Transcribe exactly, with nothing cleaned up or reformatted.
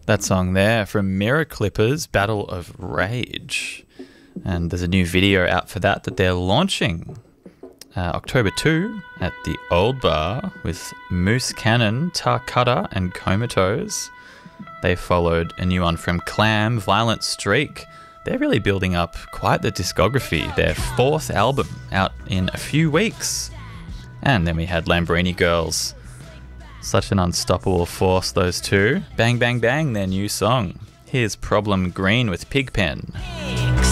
That song there from Mirror Clippers, Battle of Rage. And there's a new video out for that that they're launching uh, October second at the Old Bar with Moose Cannon, Tarcutta and Comatose. They followed a new one from Clam, Violent Streak. They're really building up quite the discography. Their fourth album out in a few weeks. And then we had Lambrini Girls. Such an unstoppable force, those two. Bang Bang Bang, their new song. Here's Problem Green with Pigpen.